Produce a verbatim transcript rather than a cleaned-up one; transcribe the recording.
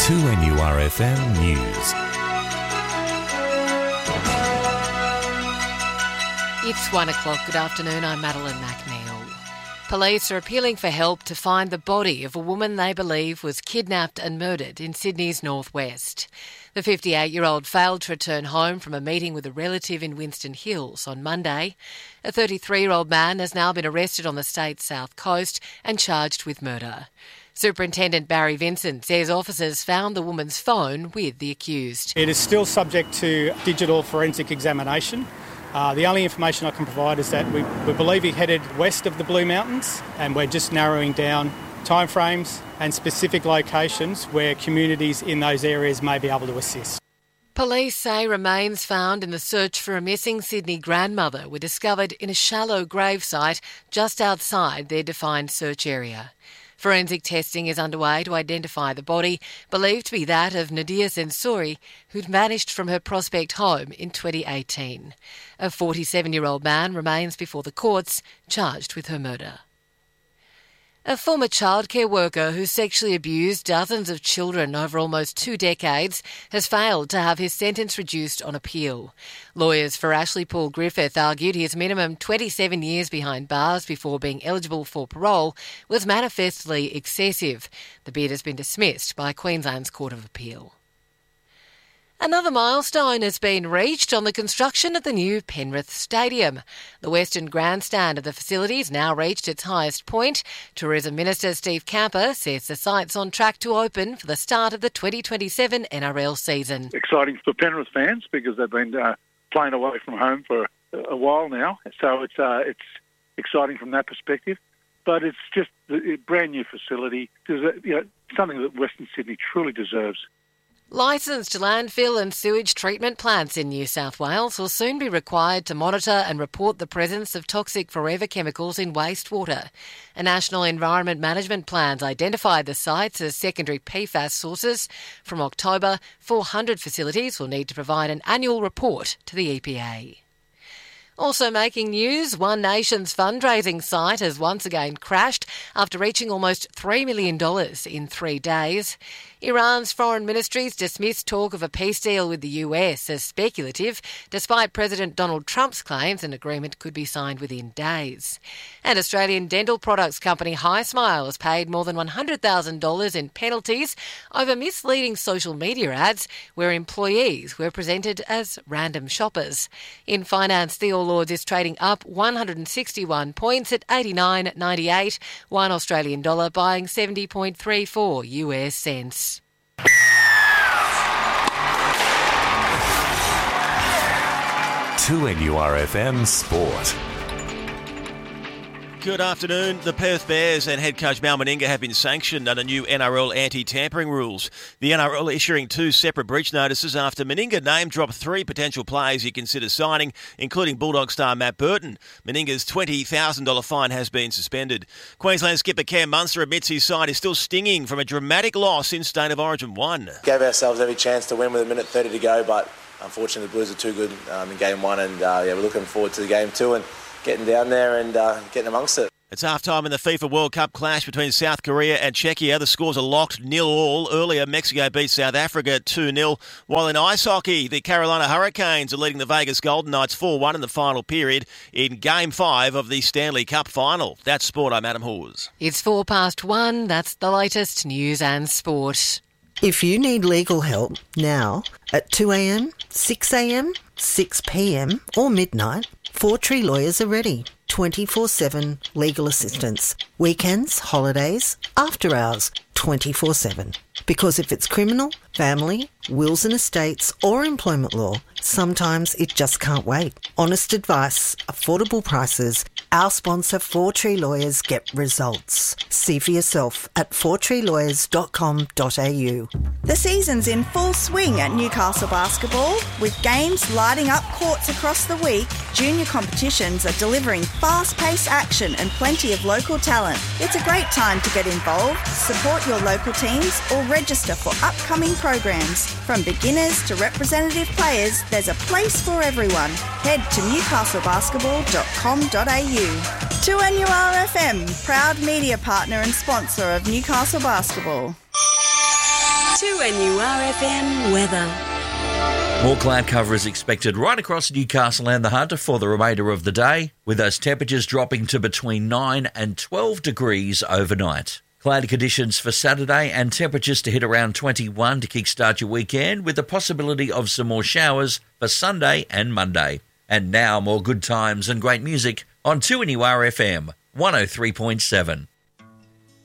two N U R F M News. It's one o'clock. Good afternoon. I'm Madeline McNeil. Police are appealing for help to find the body of a woman they believe was kidnapped and murdered in Sydney's northwest. The fifty-eight-year-old failed to return home from a meeting with a relative in Winston Hills on Monday. A thirty-three-year-old man has now been arrested on the state's south coast and charged with murder. Superintendent Barry Vincent says officers found the woman's phone with the accused. It is still subject to digital forensic examination. Uh, the only information I can provide is that we, we believe he headed west of the Blue Mountains, and we're just narrowing down timeframes and specific locations where communities in those areas may be able to assist. Police say remains found in the search for a missing Sydney grandmother were discovered in a shallow gravesite just outside their defined search area. Forensic testing is underway to identify the body, believed to be that of Nadia Zensuri, who'd vanished from her Prospect home in twenty eighteen. A forty-seven-year-old man remains before the courts, charged with her murder. A former childcare worker who sexually abused dozens of children over almost two decades has failed to have his sentence reduced on appeal. Lawyers for Ashley Paul Griffith argued his minimum twenty-seven years behind bars before being eligible for parole was manifestly excessive. The bid has been dismissed by Queensland's Court of Appeal. Another milestone has been reached on the construction of the new Penrith Stadium. The western grandstand of the facility has now reached its highest point. Tourism Minister Steve Camper says the site's on track to open for the start of the twenty twenty-seven N R L season. Exciting for Penrith fans because they've been uh, playing away from home for a, a while now. So it's uh, it's exciting from that perspective. But it's just a brand new facility. There's you know, something that Western Sydney truly deserves. Licensed landfill and sewage treatment plants in New South Wales will soon be required to monitor and report the presence of toxic forever chemicals in wastewater. A National Environment Management Plan's identified the sites as secondary P FAS sources. From October, four hundred facilities will need to provide an annual report to the E P A. Also making news, One Nation's fundraising site has once again crashed after reaching almost three million dollars in three days. Iran's foreign ministry's dismissed talk of a peace deal with the U S as speculative, despite President Donald Trump's claims an agreement could be signed within days. And Australian dental products company HiSmile has paid more than one hundred thousand dollars in penalties over misleading social media ads where employees were presented as random shoppers. In finance, the All Ords is trading up one hundred sixty-one points at eighty-nine ninety-eight, one Australian dollar buying seventy point three four U S cents. two N U R F M Sport. Good afternoon. The Perth Bears and head coach Mal Meninga have been sanctioned under new N R L anti-tampering rules. The N R L issuing two separate breach notices after Meninga name-dropped three potential players he considers signing, including Bulldog star Matt Burton. Meninga's twenty thousand dollars fine has been suspended. Queensland skipper Cam Munster admits his side is still stinging from a dramatic loss in State of Origin one. Gave ourselves every chance to win with a minute thirty to go, but unfortunately the Blues are too good um, in game one, and uh, yeah, we're looking forward to the game two and getting down there and uh, getting amongst it. It's half-time in the FIFA World Cup clash between South Korea and Czechia. The scores are locked nil all. Earlier, Mexico beat South Africa two nil. While in ice hockey, the Carolina Hurricanes are leading the Vegas Golden Knights four one in the final period in Game five of the Stanley Cup final. That's sport. I'm Adam Hawes. It's four past one. That's the latest news and sport. If you need legal help now at two a.m, six a.m, six p.m or midnight, Four Tree Lawyers are ready. twenty-four seven legal assistance. Weekends, holidays, after hours, twenty-four seven. Because if it's criminal, family, wills and estates or employment law, sometimes it just can't wait. Honest advice, affordable prices. Our sponsor, Four Tree Lawyers, get results. See for yourself at four tree lawyers dot com dot a u. The season's in full swing at Newcastle Basketball. With games lighting up courts across the week, junior competitions are delivering fast-paced action and plenty of local talent. It's a great time to get involved, support your local teams or register for upcoming programs. From beginners to representative players, there's a place for everyone. Head to newcastle basketball dot com dot a u. two N U R F M, proud media partner and sponsor of Newcastle Basketball. two N U R F M weather. More cloud cover is expected right across Newcastle and the Hunter for the remainder of the day, with those temperatures dropping to between nine and twelve degrees overnight. Cloudy conditions for Saturday and temperatures to hit around twenty-one to kickstart your weekend, with the possibility of some more showers for Sunday and Monday. And now more good times and great music on two N U R F M one oh three point seven.